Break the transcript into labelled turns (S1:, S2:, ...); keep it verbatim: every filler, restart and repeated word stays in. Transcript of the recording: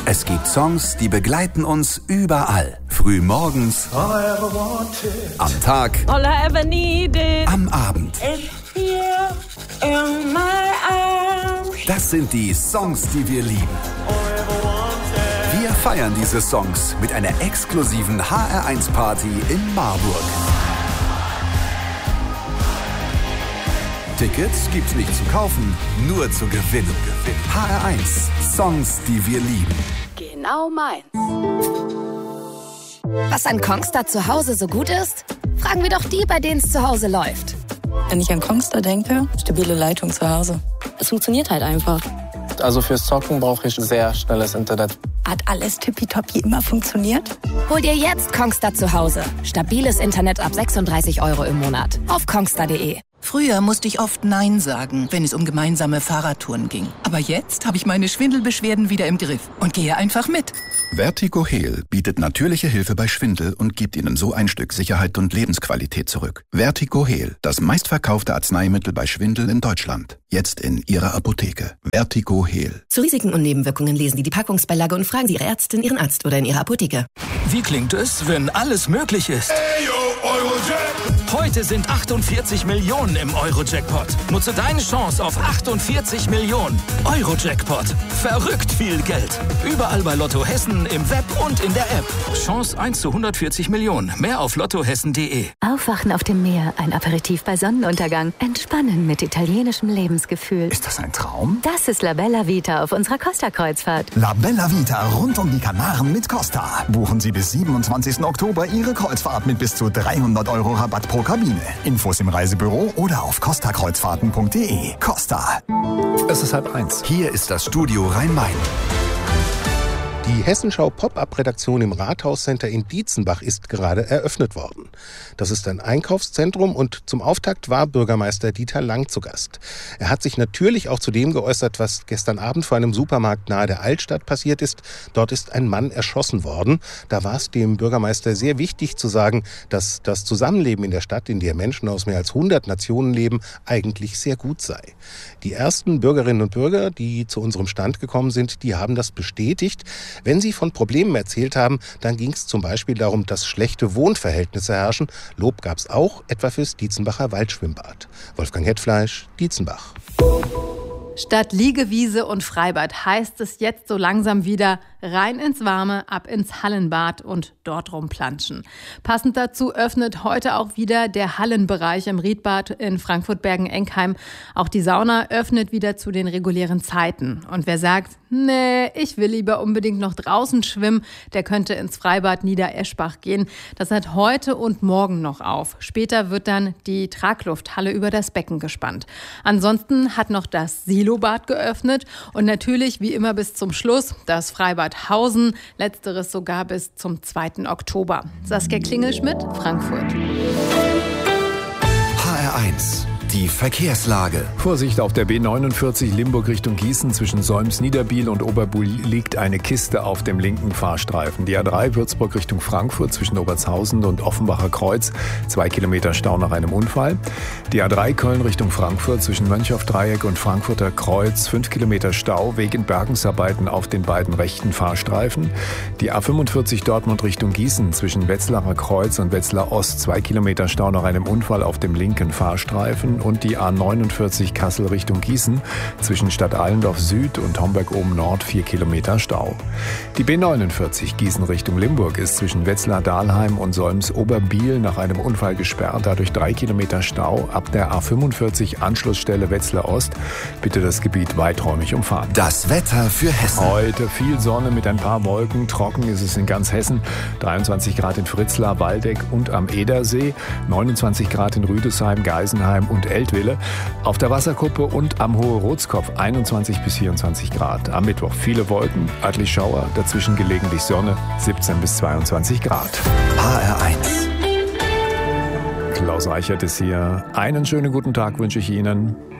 S1: Es gibt Songs, die begleiten uns überall. Früh morgens, am Tag,
S2: All I ever needed.
S1: am Abend.
S2: It's here in my arms.
S1: Das sind die Songs, die wir lieben. Wir feiern diese Songs mit einer exklusiven H R eins Party in Marburg. Tickets gibt's nicht zu kaufen, nur zu gewinnen. H R eins, Songs, die wir lieben.
S3: Genau meins. Was an Kongstar zu Hause so gut ist? Fragen wir doch die, bei denen es zu Hause läuft.
S4: Wenn ich an Kongstar denke, stabile Leitung zu Hause. Es funktioniert halt einfach.
S5: Also fürs Zocken brauche ich sehr schnelles Internet.
S4: Hat alles tippitoppi immer funktioniert?
S3: Hol dir jetzt Kongstar zu Hause. Stabiles Internet ab sechsunddreißig Euro im Monat. Auf kongstar punkt de.
S6: Früher musste ich oft Nein sagen, wenn es um gemeinsame Fahrradtouren ging. Aber jetzt habe ich meine Schwindelbeschwerden wieder im Griff und gehe einfach mit.
S7: Vertigo Heal bietet natürliche Hilfe bei Schwindel und gibt Ihnen so ein Stück Sicherheit und Lebensqualität zurück. Vertigo Heal, das meistverkaufte Arzneimittel bei Schwindel in Deutschland. Jetzt in Ihrer Apotheke. Vertigo Heal.
S3: Zu Risiken und Nebenwirkungen lesen Sie die Packungsbeilage und fragen Sie Ihre Ärztin, Ihren Arzt oder in Ihrer Apotheke.
S8: Wie klingt es, wenn alles möglich ist? Heute sind achtundvierzig Millionen im Euro-Jackpot. Nutze deine Chance auf achtundvierzig Millionen. Euro-Jackpot. Verrückt viel Geld. Überall bei Lotto Hessen, im Web und in der App. Chance eins zu hundertvierzig Millionen. Mehr auf lottohessen punkt de.
S9: Aufwachen auf dem Meer, ein Aperitif bei Sonnenuntergang. Entspannen mit italienischem Lebensgefühl.
S10: Ist das ein Traum?
S9: Das ist La Bella Vita auf unserer Costa-Kreuzfahrt.
S10: La Bella Vita rund um die Kanaren mit Costa. Buchen Sie bis siebenundzwanzigsten Oktober Ihre Kreuzfahrt mit bis zu dreihundert Euro Rabatt pro Kabine. Infos im Reisebüro oder auf costa kreuzfahrten punkt de. Costa.
S1: Es ist halb eins. Hier ist das Studio Rhein-Main.
S11: Die Hessenschau Pop-Up-Redaktion im Rathauscenter in Dietzenbach ist gerade eröffnet worden. Das ist ein Einkaufszentrum und zum Auftakt war Bürgermeister Dieter Lang zu Gast. Er hat sich natürlich auch zu dem geäußert, was gestern Abend vor einem Supermarkt nahe der Altstadt passiert ist. Dort ist ein Mann erschossen worden. Da war es dem Bürgermeister sehr wichtig zu sagen, dass das Zusammenleben in der Stadt, in der Menschen aus mehr als hundert Nationen leben, eigentlich sehr gut sei. Die ersten Bürgerinnen und Bürger, die zu unserem Stand gekommen sind, die haben das bestätigt. Wenn sie von Problemen erzählt haben, dann ging es zum Beispiel darum, dass schlechte Wohnverhältnisse herrschen. Lob gab es auch, etwa fürs Dietzenbacher Waldschwimmbad. Wolfgang Hetfleisch, Dietzenbach.
S12: Statt Liegewiese und Freibad heißt es jetzt so langsam wieder rein ins Warme, ab ins Hallenbad und dort rumplanschen. Passend dazu öffnet heute auch wieder der Hallenbereich im Riedbad in Frankfurt-Bergen-Enkheim. Auch die Sauna öffnet wieder zu den regulären Zeiten. Und wer sagt, nee, ich will lieber unbedingt noch draußen schwimmen, der könnte ins Freibad Niedereschbach gehen. Das hat heute und morgen noch auf. Später wird dann die Traglufthalle über das Becken gespannt. Ansonsten hat noch das Silobad geöffnet und natürlich wie immer bis zum Schluss das Freibad Hausen, letzteres sogar bis zum zweiten Oktober. Saskia Klingelschmidt, Frankfurt.
S1: H R eins. Die Verkehrslage.
S13: Vorsicht auf der B neunundvierzig Limburg Richtung Gießen. Zwischen Solms-Niederbiel und Oberbuhl liegt eine Kiste auf dem linken Fahrstreifen. Die A drei Würzburg Richtung Frankfurt zwischen Obertshausen und Offenbacher Kreuz. Zwei Kilometer Stau nach einem Unfall. Die A drei Köln Richtung Frankfurt zwischen Mönchhoff-Dreieck und Frankfurter Kreuz. Fünf Kilometer Stau wegen Bergungsarbeiten auf den beiden rechten Fahrstreifen. Die A fünfundvierzig Dortmund Richtung Gießen zwischen Wetzlarer Kreuz und Wetzlar Ost. Zwei Kilometer Stau nach einem Unfall auf dem linken Fahrstreifen. Und die A neunundvierzig Kassel Richtung Gießen zwischen Stadt Allendorf Süd und Homberg oben Nord vier Kilometer Stau. Die B neunundvierzig Gießen Richtung Limburg ist zwischen Wetzlar-Dahlheim und Solms-Oberbiel nach einem Unfall gesperrt, dadurch drei Kilometer Stau. Ab der A fünfundvierzig Anschlussstelle Wetzlar Ost bitte das Gebiet weiträumig umfahren.
S1: Das Wetter für Hessen.
S13: Heute viel Sonne mit ein paar Wolken. Trocken ist es in ganz Hessen. dreiundzwanzig Grad in Fritzlar, Waldeck und am Edersee. neunundzwanzig Grad in Rüdesheim, Geisenheim und Eltville. Auf der Wasserkuppe und am Hohe Rotskopf einundzwanzig bis vierundzwanzig Grad. Am Mittwoch viele Wolken, örtlich Schauer, dazwischen gelegentlich Sonne, siebzehn bis zweiundzwanzig Grad.
S1: H R eins.
S13: Klaus Reichert ist hier. Einen schönen guten Tag wünsche ich Ihnen.